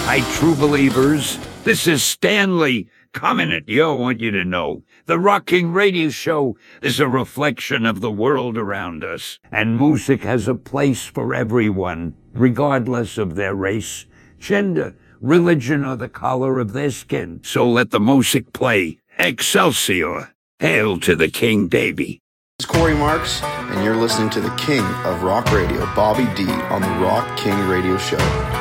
Hi, true believers. This is Stanley coming at you. I want you to know the Rock King Radio Show is a reflection of the world around us, and music has a place for everyone, regardless of their race, gender, religion, or the color of their skin. So let the music play. Excelsior. Hail to the King, baby. This is Corey Marks, and you're listening to the King of Rock Radio, Bobby D, on the Rock King Radio Show.